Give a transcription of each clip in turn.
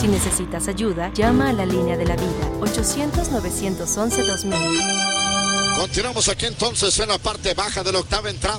Si necesitas ayuda, llama a la línea de la vida, 800-911-2000. Continuamos aquí entonces en la parte baja de la octava entrada.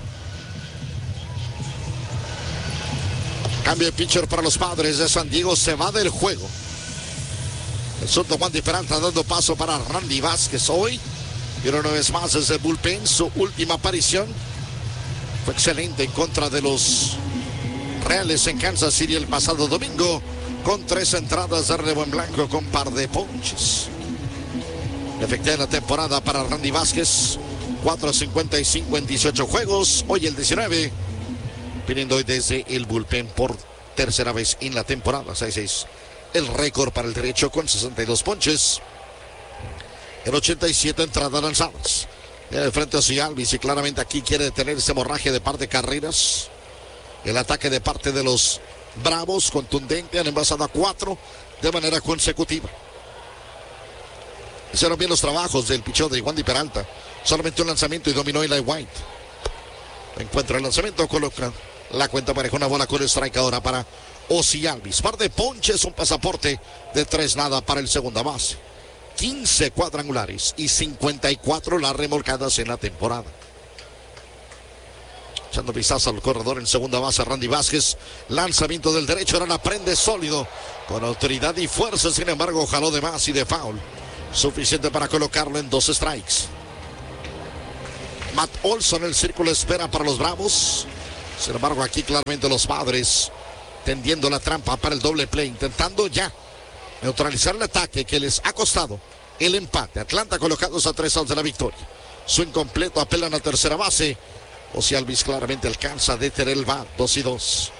Cambio de pitcher para los Padres de San Diego, se va del juego. El surdo Wandy Peralta dando paso para Randy Vázquez hoy. Y una vez más desde el bullpen, su última aparición fue excelente en contra de los Reales en Kansas City el pasado domingo, con 3 entradas de relevo en blanco con par de ponches. Efectiva la temporada para Randy Vázquez, 4.55 en 18 juegos, hoy el 19, viniendo hoy desde el bullpen por tercera vez en la temporada. 6-6 el récord para el derecho con 62 ponches en 87 entradas lanzadas. En el frente hacia Alvis, y claramente aquí quiere detener ese hemorragia de par de carreras. El ataque de parte de los Bravos, contundente, han envasado a 4 de manera consecutiva. Hicieron bien los trabajos del picheo de Wandy Peralta. Solamente un lanzamiento y dominó Eli White. Encuentra el lanzamiento, coloca la cuenta pareja, una bola con strike ahora para Ozzie Alvis. Par de ponches, un pasaporte de 3-0 para el segunda base. 15 cuadrangulares y 54 las remolcadas en la temporada. Echando vistazo al corredor en segunda base, Randy Vázquez. Lanzamiento del derecho, ahora la prende sólido, con autoridad y fuerza. Sin embargo, jaló de más y de foul. Suficiente para colocarlo en 2 strikes. Matt Olson, el círculo espera para los Bravos. Sin embargo, aquí claramente los Padres tendiendo la trampa para el doble play, intentando ya neutralizar el ataque que les ha costado el empate. Atlanta colocados a 3 outs de la victoria. Su incompleto, apelan a tercera base. Ozzie Alvis claramente alcanza a detener el bat. 2-2.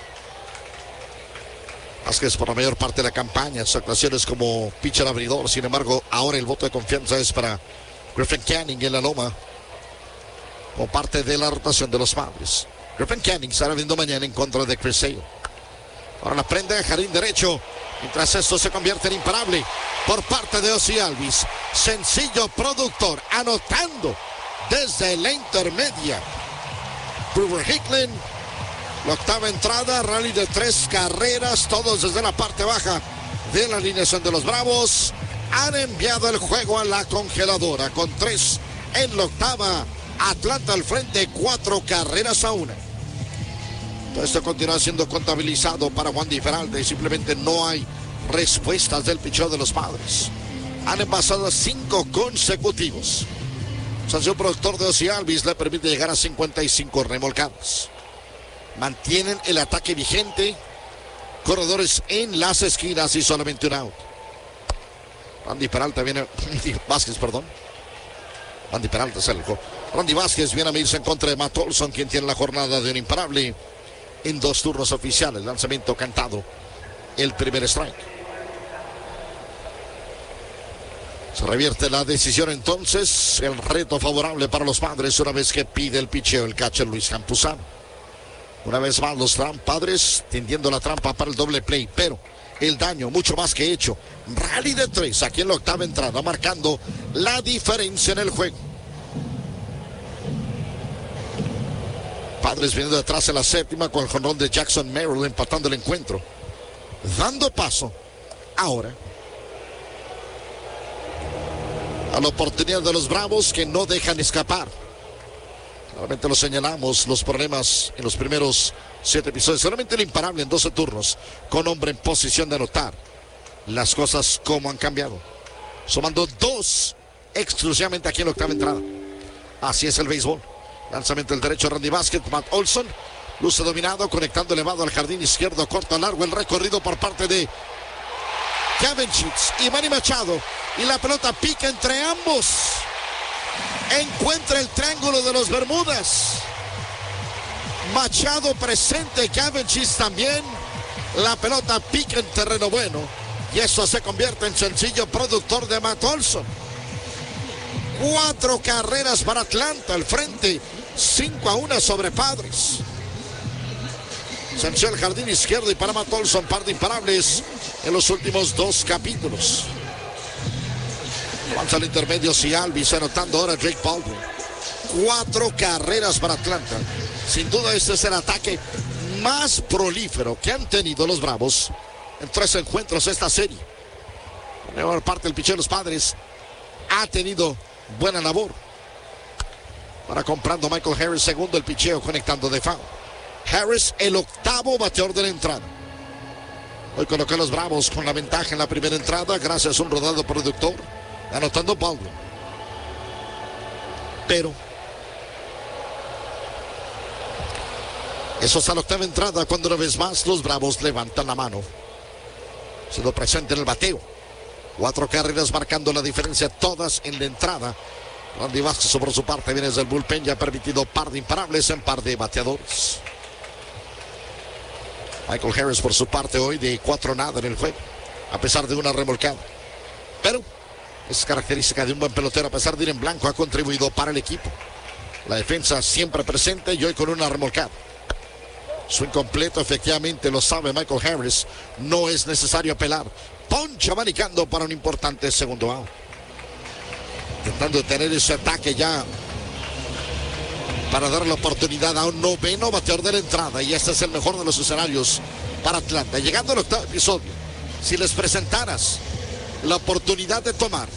Vázquez por la mayor parte de la campaña, sus actuaciones como pitcher abridor. Sin embargo, ahora el voto de confianza es para Griffin Canning en la loma, como parte de la rotación de los Padres. Griffin Canning estará viendo mañana en contra de Chris Sale. Ahora la prende a jardín derecho. Mientras esto se convierte en imparable por parte de Ozzie Alvis. Sencillo productor, anotando desde la intermedia. Brewer Hicklin, la octava entrada, rally de 3 carreras, todos desde la parte baja de la alineación de los Bravos. Han enviado el juego a la congeladora con 3 en la octava. Atlanta al frente, 4 carreras a 1. Esto continúa siendo contabilizado para Wandy Peralta y simplemente no hay respuestas del picheo de los Padres. Han envasado 5 consecutivos. Sanción productor de Ozzie Alvis le permite llegar a 55 remolcadas. Mantienen el ataque vigente. Corredores en las esquinas y solamente un out. Randy Peralta viene... Vázquez, perdón. Randy Peralta se alejó. Randy Vázquez viene a medirse en contra de Matt Olson, quien tiene la jornada de un imparable en 2 turnos oficiales. Lanzamiento cantado, el primer strike. Se revierte la decisión entonces. El reto favorable para los Padres una vez que pide el picheo el catcher Luis Campuzano. Una vez más los Padres tendiendo la trampa para el doble play, pero el daño mucho más que hecho. Rally de 3 aquí en la octava entrada, marcando la diferencia en el juego. Padres viniendo detrás en la séptima con el jonrón de Jackson Merrill, empatando el encuentro. Dando paso ahora a la oportunidad de los Bravos, que no dejan escapar. Claramente lo señalamos, los problemas en los primeros 7 episodios. Solamente el imparable en 12 turnos, con hombre en posición de anotar. Las cosas como han cambiado. Sumando 2 exclusivamente aquí en la octava entrada. Así es el béisbol. Lanzamiento del derecho, Randy Vázquez. Matt Olson luce dominado, conectando elevado al jardín izquierdo, corto, largo el recorrido por parte de Cavendish y Manny Machado, y la pelota pica entre ambos. Encuentra el triángulo de los Bermudas. Machado presente, Cavendish también. La pelota pica en terreno bueno, y eso se convierte en sencillo productor de Matt Olson. 4 carreras para Atlanta al frente, 5-1 sobre Padres. Sanción al jardín izquierdo y para Matt Olson, par de imparables en los últimos 2 capítulos. Avanza al intermedio, Ozzie Alvis, anotando ahora Jake Baldwin. 4 carreras para Atlanta. Sin duda este es el ataque más prolífero que han tenido los Bravos en 3 encuentros esta serie. La mayor parte del picheo de los Padres ha tenido buena labor. Para comprando Michael Harris, segundo el picheo, conectando de foul. Harris, el octavo bateador de la entrada. Hoy colocó a los Bravos con la ventaja en la primera entrada, gracias a un rodado productor, anotando Baldwin. Pero eso es a la octava entrada, cuando una vez más los Bravos levantan la mano, siendo presente en el bateo. 4 carreras marcando la diferencia, todas en la entrada. Randy Vázquez, por su parte, viene desde el bullpen, ya ha permitido par de imparables en par de bateadores. Michael Harris, por su parte, hoy de 4 nada en el juego, a pesar de una remolcada. Pero es característica de un buen pelotero, a pesar de ir en blanco, ha contribuido para el equipo. La defensa siempre presente y hoy con una remolcada. Su incompleto, efectivamente, lo sabe Michael Harris. No es necesario apelar. Poncha abanicando para un importante segundo out. Intentando detener ese ataque ya para dar la oportunidad a un noveno bateador de la entrada. Y este es el mejor de los escenarios para Atlanta. Llegando al octavo episodio, si les presentaras la oportunidad de tomar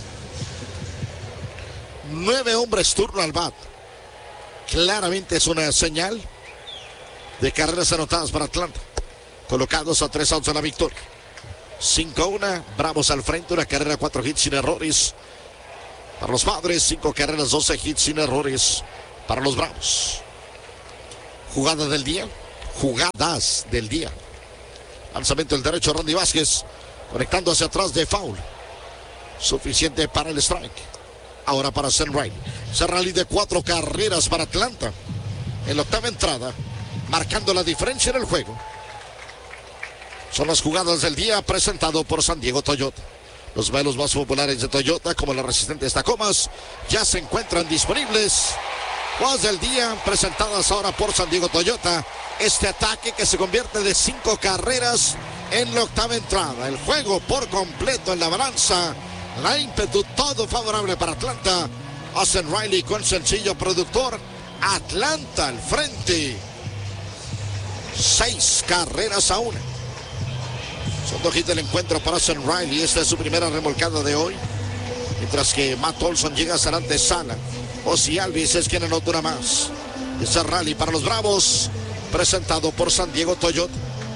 9 hombres turno al bat, claramente es una señal de carreras anotadas para Atlanta, colocados a 3 outs en la victoria. 5-1, Bravos al frente, una carrera, 4 hits sin errores para los Padres, 5 carreras, 12 hits sin errores para los Bravos. Jugada del día, jugadas del día. Lanzamiento del derecho, Randy Vázquez, conectando hacia atrás de foul. Suficiente para el strike. Ahora para Sean Riley. Sean Riley de 4 carreras para Atlanta en la octava entrada, marcando la diferencia en el juego. Son las jugadas del día, presentado por San Diego Toyota. Los modelos más populares de Toyota, como las resistentes Tacomas, ya se encuentran disponibles. Jugadas del día, presentadas ahora por San Diego Toyota. Este ataque que se convierte de 5 carreras en la octava entrada. El juego por completo en la balanza. La ímpetu, todo favorable para Atlanta. Austin Riley con sencillo productor. Atlanta al frente. 6 carreras a 1. Son 2 hits del encuentro para Austin Riley. Esta es su primera remolcada de hoy. Mientras que Matt Olson llega a la antesala. Ozzie Albies es quien anota una más. Ese rally para los Bravos, presentado por San Diego Toyota.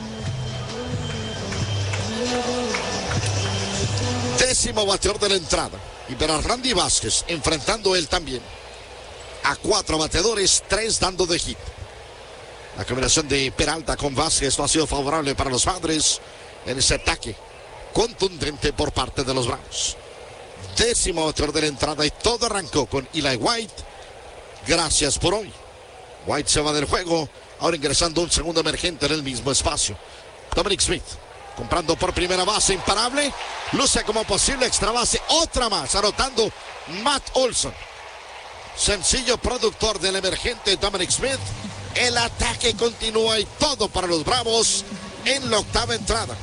10º bateador de la entrada. Y para Randy Vázquez, enfrentando él también a 4 bateadores, 3 dando de hit. La combinación de Peralta con Vázquez no ha sido favorable para los Padres en ese ataque contundente por parte de los Bravos. 10º bateador de la entrada y todo arrancó con Eli White. Gracias por hoy. White se va del juego, ahora ingresando un segundo emergente en el mismo espacio. Dominic Smith comprando por primera base, imparable. Luce como posible extra base, otra más, anotando Matt Olson. Sencillo productor del emergente Dominic Smith. El ataque continúa y todo para los Bravos en la octava entrada.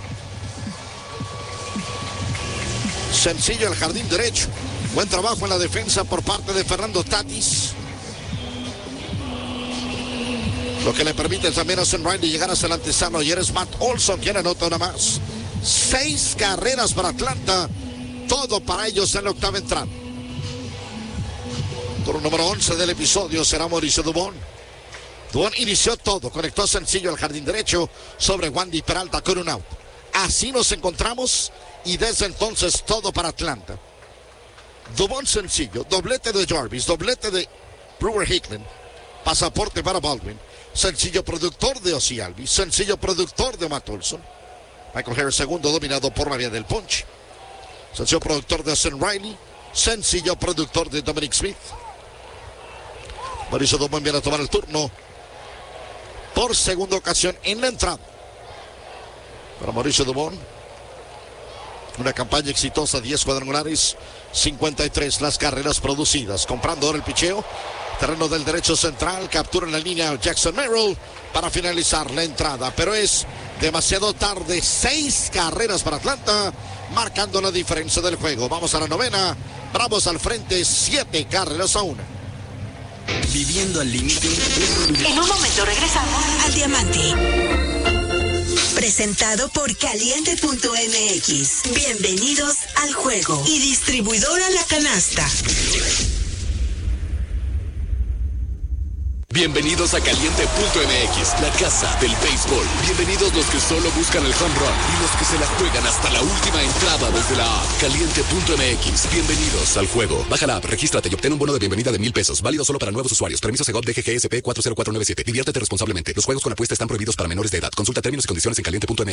Sencillo el jardín derecho. Buen trabajo en la defensa por parte de Fernando Tatis, lo que le permite también a Sean Riley llegar hasta el antesala. Ayer es Matt Olson quien anota una más. 6 carreras para Atlanta. Todo para ellos en la octava entrada. Turno número 11 del episodio será Mauricio Dubón. Dubón inició todo, conectó sencillo al jardín derecho sobre Wandy Peralta con un out. Así nos encontramos y desde entonces todo para Atlanta. Dubón sencillo, doblete de Jarvis, doblete de Brewer Hickman, pasaporte para Baldwin, sencillo productor de Ozzie Albies, sencillo productor de Matt Olson. Michael Harris segundo, dominado por la vía del ponche. Sencillo productor de Austin Riley, sencillo productor de Dominic Smith. Mauricio Dubón viene a tomar el turno por segunda ocasión en la entrada. Para Mauricio Dubón, una campaña exitosa, 10 cuadrangulares, 53 las carreras producidas. Comprando ahora el picheo, terreno del derecho central, captura en la línea Jackson Merrill para finalizar la entrada, pero es demasiado tarde. 6 carreras para Atlanta, marcando la diferencia del juego. Vamos a la novena, Bravos al frente, 7 carreras a 1. Viviendo al límite. En un momento regresamos al diamante. Presentado por Caliente.mx. Bienvenidos al juego. Y distribuidora La Canasta. Bienvenidos a Caliente.mx, la casa del béisbol. Bienvenidos los que solo buscan el home run y los que se la juegan hasta la última entrada desde la app. Caliente.mx, bienvenidos al juego. Baja la app, regístrate y obtén un bono de bienvenida de $1,000. Válido solo para nuevos usuarios. Permiso Segov DGGSP 40497. Diviértete responsablemente. Los juegos con apuesta están prohibidos para menores de edad. Consulta términos y condiciones en Caliente.mx.